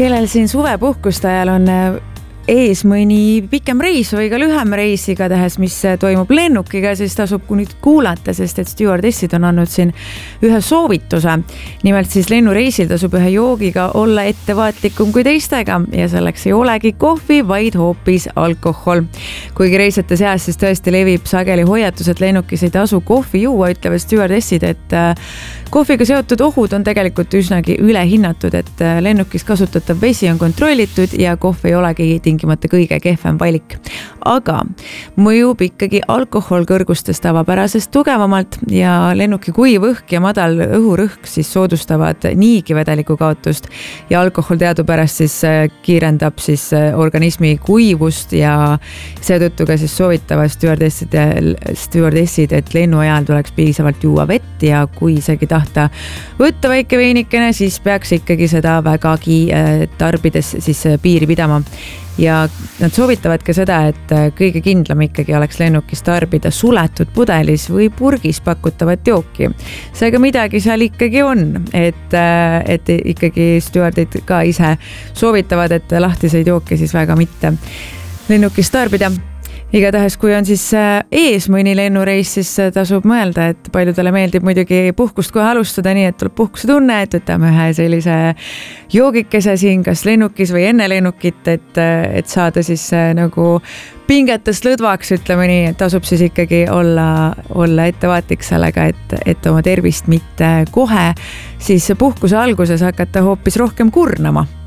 kellel siin suvepuhkuste ajal on ees mõni pikem reis või ka lühem reis igatahes, mis toimub lennukiga, siis tasub nüüd kuulata, sest et stjuardessid on andnud siin ühe soovituse. Nimelt siis lennureisil tasub ühe joogiga olla ettevaatlikum kui teistega ja selleks ei olegi kohvi, vaid hoopis alkohol. Kuigi reisijate seas siis tõesti levib sageli hoiatus, et lennukis ei tasu kohvi juua, ütlevad stjuardessid, et kohviga seotud ohud on tegelikult üsnagi ülehinnatud, et lennukis kasutatav vesi on kontrollitud ja kohv ei olegi tingimata kõige kehvem valik. Aga mõjub ikkagi alkohol kõrgustes tavapärasest tugevamalt ja lennuki kuiv õhk ja madal õhurõhk siis soodustavad niigi vedeliku kaotust ja alkohol teadupärast siis kiirendab siis organismi kuivust ja seetõttu ka siis soovitavad stjuardessid, et lennu ajal tuleks piisavalt juua vett ja kui isegi tahta võtta väike veinikene, siis peaks ikkagi seda vägagi tarbides siis piiri pidama. Ja nad soovitavad ka seda, et kõige kindlam ikkagi oleks lennukis tarbida suletud pudelis või purgis pakutavat jooki. Seega midagi seal ikkagi on, et ikkagi stjuardid ka ise soovitavad, et lahtiseid jooki siis väga mitte lennukis tarbida. Igatahes, kui on siis ees mõni lennureis, siis tasub mõelda, et paljudele meeldib muidugi puhkust kohe alustada nii, et tuleb puhkuse tunne, et võtame ühe sellise joogikese siin kas lennukis või enne lennukit, et saada siis nagu pingetest lõdvaks, ütleme nii, et tasub siis ikkagi olla ettevaatlik sellega, et oma tervist mitte kohe siis puhkuse alguses hakata hoopis rohkem kurnama.